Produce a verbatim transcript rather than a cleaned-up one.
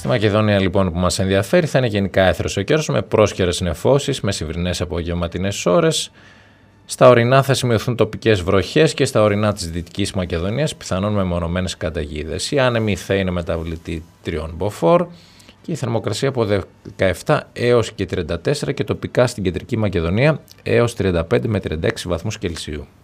Στη Μακεδονία λοιπόν που μας ενδιαφέρει θα είναι γενικά έθρος ο καιρός με πρόσχερες νεφώσεις, με σημερινές απογευματινές ώρες. Στα ορεινά θα σημειωθούν τοπικές βροχές και στα ορεινά της Δυτικής Μακεδονίας πιθανόν μεμονωμένες καταιγίδες. Η άνεμη θα είναι μεταβλητή τριών μποφόρ και η θερμοκρασία από δεκαεπτά έως και τριάντα τέσσερα και τοπικά στην Κεντρική Μακεδονία έως τριάντα πέντε με τριάντα έξι βαθμούς Κελσίου.